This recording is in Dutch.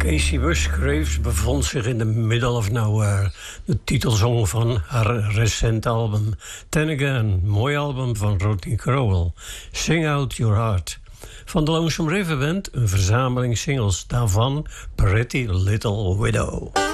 Casey Musgraves bevond zich in the middle of nowhere. De titelsong van haar recente album. Then Again, mooi album van Rodney Crowell. Sing Out Your Heart. Van de Lonesome River Band een verzameling singles. Daarvan Pretty Little Widow.